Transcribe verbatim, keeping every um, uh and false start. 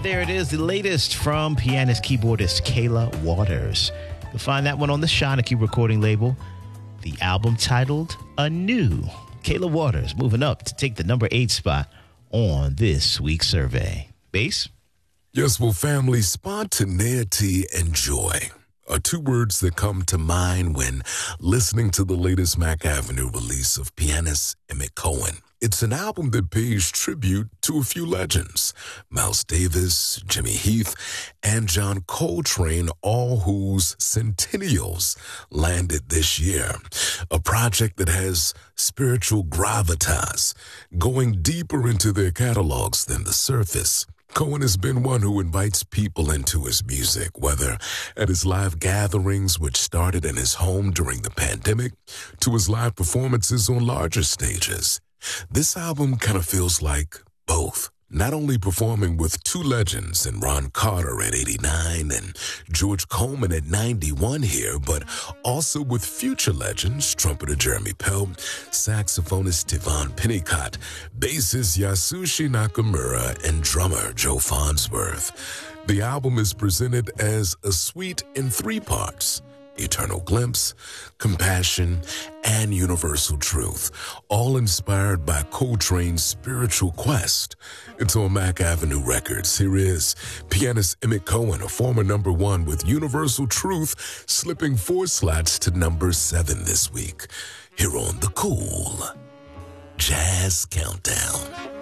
there it is, the latest from pianist, keyboardist Kayla Waters. You'll find that one on the Shawnee recording label. The album titled Anew. Kayla Waters moving up to take the number eight spot on this week's survey. Bass? Yes, well, family, spontaneity and joy are two words that come to mind when listening to the latest Mack Avenue release of pianist Emmett Cohen. It's an album that pays tribute to a few legends, Miles Davis, Jimmy Heath, and John Coltrane, all whose centennials landed this year. A project that has spiritual gravitas, going deeper into their catalogs than the surface. Cohen has been one who invites people into his music, whether at his live gatherings, which started in his home during the pandemic, to his live performances on larger stages. This album kind of feels like both. Not only performing with two legends in Ron Carter at eighty-nine and George Coleman at ninety-one here, but also with future legends, trumpeter Jeremy Pell, saxophonist Tivon Pennicott, bassist Yasushi Nakamura, and drummer Joe Farnsworth. The album is presented as a suite in three parts: Eternal Glimpse, Compassion, and Universal Truth, all inspired by Coltrane's spiritual quest. It's on Mack Avenue Records. Here is pianist Emmett Cohen, a former number one, with Universal Truth slipping four slots to number seven this week. Here on the Cool Jazz Countdown.